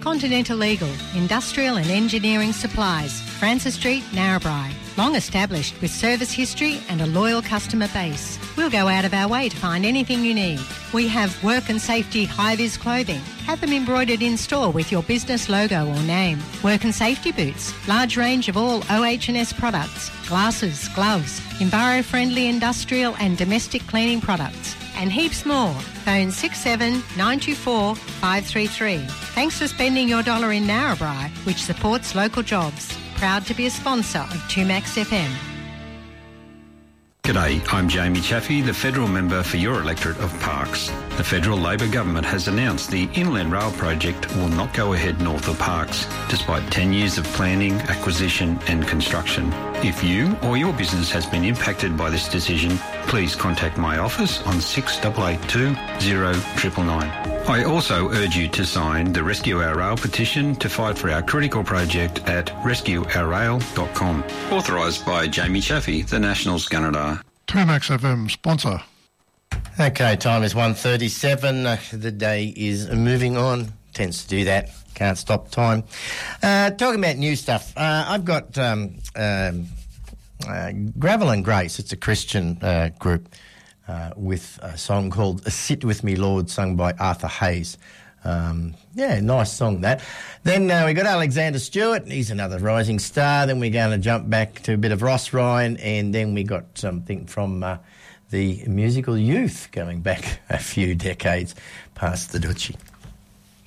Continental Legal, Industrial and Engineering Supplies, Francis Street, Narrabri. Long established with service history and a loyal customer base. We'll go out of our way to find anything you need. We have work and safety high-vis clothing. Have them embroidered in store with your business logo or name. Work and safety boots. Large range of all OH&S products. Glasses, gloves, enviro-friendly industrial and domestic cleaning products. And heaps more. Phone 67 924 533. Thanks for spending your dollar in Narrabri, which supports local jobs. Proud to be a sponsor of 2Max FM. G'day, I'm Jamie Chaffey, the federal member for your electorate of Parkes. The federal Labor government has announced the Inland Rail project will not go ahead north of Parkes, despite 10 years of planning, acquisition and construction. If you or your business has been impacted by this decision, please contact my office on 6882 0999. I also urge you to sign the Rescue Our Rail petition to fight for our critical project at rescueourrail.com. Authorised by Jamie Chaffey, the National Scanadar. 2Max FM sponsor. Okay, time is 1:37. The day is moving on. Tends to do that. Can't stop time. Talking about new stuff. I've got Gravel and Grace. It's a Christian group. With a song called Sit With Me, Lord, sung by Arthur Hayes. Nice song, that. Then we got Alexander Stewart. He's another rising star. Then we're going to jump back to a bit of Ross Ryan, and then we got something from the musical Youth, going back a few decades past the Dutchie.